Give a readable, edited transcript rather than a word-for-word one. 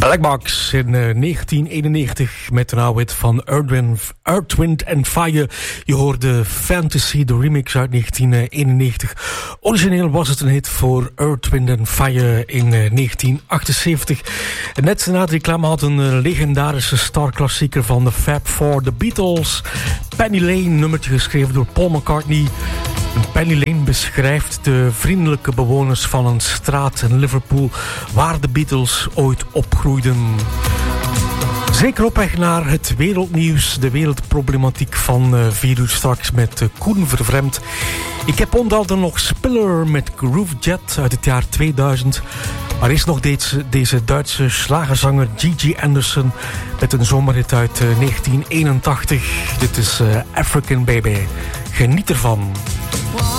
Blackbox in 1991 met een oude hit van Earth, Wind & Fire. Je hoorde Fantasy, de remix uit 1991. Origineel was het een hit voor Earth, Wind & Fire in 1978. En net na de reclame had een legendarische starklassieker van de Fab Four, The Beatles. Penny Lane, nummertje geschreven door Paul McCartney. Penny Lane beschrijft de vriendelijke bewoners van een straat in Liverpool waar de Beatles ooit opgroeiden. Zeker op weg naar het wereldnieuws, de wereldproblematiek van 4 uur straks met Koen Vervreemd. Ik heb onder andere nog Spiller met Groove Jet uit het jaar 2000. Maar is nog deze Duitse slagerzanger Gigi Anderson met een zomerhit uit 1981. Dit is African Baby. Geniet ervan.